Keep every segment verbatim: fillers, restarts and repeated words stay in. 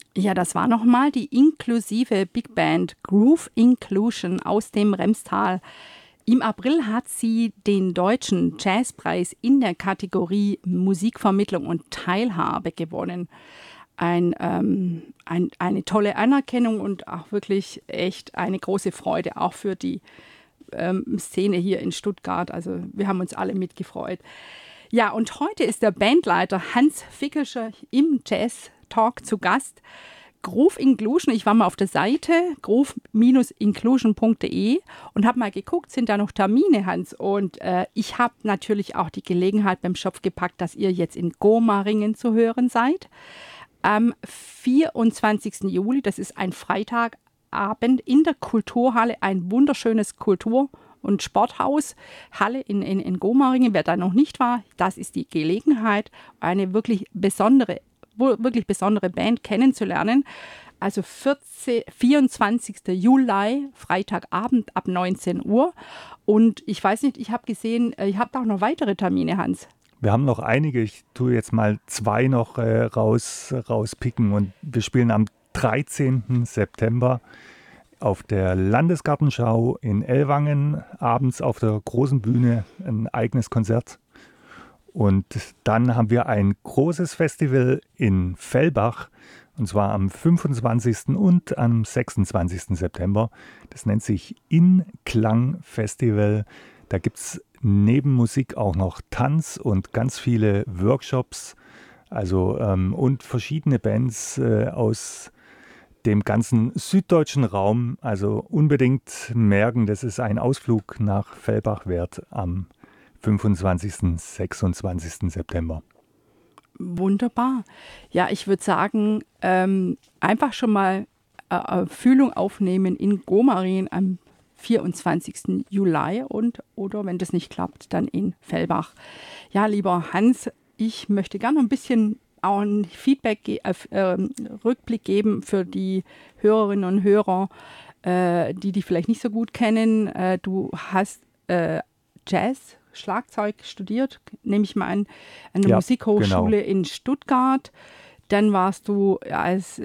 Ja, das war nochmal die inklusive Big Band Groove Inclusion aus dem Remstal. Im April hat sie den Deutschen Jazzpreis in der Kategorie Musikvermittlung und Teilhabe gewonnen. Ein, ähm, ein, eine tolle Anerkennung und auch wirklich echt eine große Freude, auch für die ähm, Szene hier in Stuttgart. Also wir haben uns alle mitgefreut. Ja, und heute ist der Bandleiter Hans Fickerscher im Jazz Talk zu Gast. Groove Inclusion, ich war mal auf der Seite groove inclusion punkt de und habe mal geguckt, sind da noch Termine, Hans? Und äh, ich habe natürlich auch die Gelegenheit beim Schopf gepackt, dass ihr jetzt in Gomaringen zu hören seid. Am vierundzwanzigsten Juli, das ist ein Freitagabend in der Kulturhalle, ein wunderschönes Kultur- und Sporthaus, Halle in, in, in Gomaringen. Wer da noch nicht war, das ist die Gelegenheit, eine wirklich besondere wirklich besondere Band kennenzulernen. Also vierzehn, vierundzwanzigsten Juli, Freitagabend ab neunzehn Uhr. Und ich weiß nicht, ich habe gesehen, ihr habt auch noch weitere Termine, Hans. Wir haben noch einige. Ich tue jetzt mal zwei noch äh, raus, rauspicken. Und wir spielen am dreizehnten September auf der Landesgartenschau in Ellwangen, abends auf der großen Bühne ein eigenes Konzert. Und dann haben wir ein großes Festival in Fellbach, und zwar am fünfundzwanzigsten und am sechsundzwanzigsten September. Das nennt sich In-Klang Festival. Da gibt es neben Musik auch noch Tanz und ganz viele Workshops, also ähm, und verschiedene Bands äh, aus dem ganzen süddeutschen Raum. Also unbedingt merken, das ist ein Ausflug nach Fellbach wert am fünfundzwanzigsten und sechsundzwanzigsten September. Wunderbar. Ja, ich würde sagen, ähm, einfach schon mal äh, Fühlung aufnehmen in Gomaringen am vierundzwanzigsten Juli und oder wenn das nicht klappt, dann in Fellbach. Ja, lieber Hans, ich möchte gerne ein bisschen auch ein Feedback, ge- äh, äh, Rückblick geben für die Hörerinnen und Hörer, äh, die die vielleicht nicht so gut kennen. Äh, du hast äh, Jazz Schlagzeug studiert, nehme ich mal an, an der Ja, Musikhochschule genau. in Stuttgart. Dann warst du als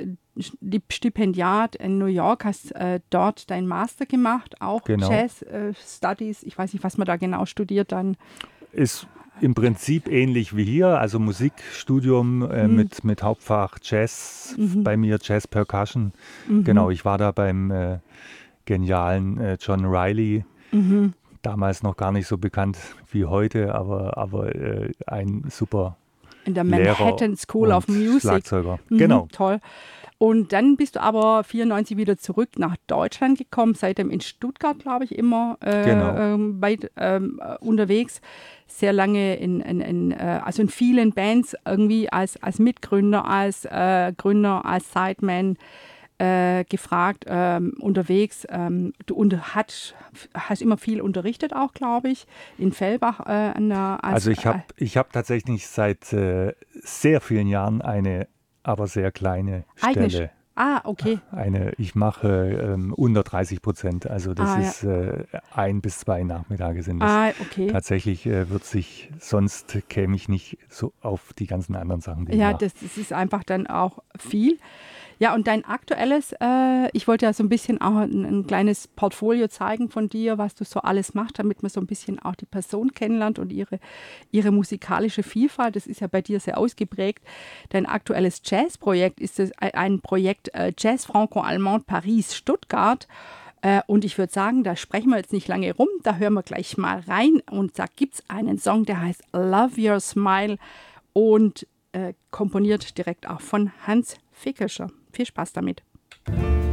Stipendiat in New York, hast äh, dort deinen Master gemacht, auch Genau. Jazz äh, Studies. Ich weiß nicht, was man da genau studiert dann. Ist im Prinzip ähnlich wie hier, also Musikstudium äh, Mhm. mit, mit Hauptfach Jazz, Mhm. bei mir Jazz Percussion. Mhm. Genau, ich war da beim äh, genialen äh, John Riley, Mhm. damals noch gar nicht so bekannt wie heute, aber, aber äh, ein super In der Lehrer Manhattan School und of Music. Schlagzeuger. Mhm, Genau. toll. Und dann bist du aber vierundneunzig wieder zurück nach Deutschland gekommen, seitdem in Stuttgart, glaube ich, immer äh, Genau. ähm, weit, ähm, äh, unterwegs. Sehr lange in, in, in, äh, also in vielen Bands irgendwie als, als Mitgründer, als äh, Gründer, als Sideman äh, gefragt, ähm, unterwegs. Ähm, du unter, hat, hast immer viel unterrichtet auch, glaube ich, in Fellbach. Äh, an der, als, Also ich habe ich hab tatsächlich seit äh, sehr vielen Jahren eine, aber sehr kleine Eigene Stelle. Sch- Ah, okay. Eine, ich mache ähm, unter dreißig Prozent, also das Ah, ja. ist äh, ein bis zwei Nachmittage sind das. Ah, okay. Tatsächlich äh, wird sich, sonst käme ich nicht so auf die ganzen anderen Sachen, die ich Ja, mache. das, das ist einfach dann auch viel. Ja, und dein aktuelles, äh, ich wollte ja so ein bisschen auch ein, ein kleines Portfolio zeigen von dir, was du so alles machst, damit man so ein bisschen auch die Person kennenlernt und ihre, ihre musikalische Vielfalt. Das ist ja bei dir sehr ausgeprägt. Dein aktuelles Jazzprojekt ist das, ein Projekt äh, Jazz Franco-Allemand Paris Stuttgart. Äh, und ich würde sagen, da sprechen wir jetzt nicht lange rum, da hören wir gleich mal rein. Und da gibt es einen Song, der heißt Love Your Smile und äh, komponiert direkt auch von Hans Fickerscher. Viel Spaß damit.